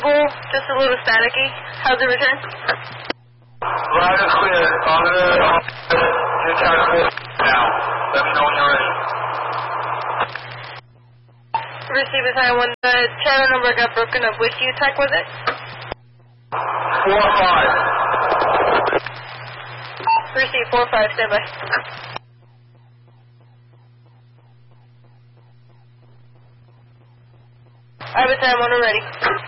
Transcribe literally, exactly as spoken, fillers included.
audible, just a little staticky. How's the return? Loud and clear. I'm going to do task force now. Let me know when you're ready. Receive assignment one. The channel number got broken up. Which U TAC was it? four five. Receive four five. Stand by. I have a time when we're ready.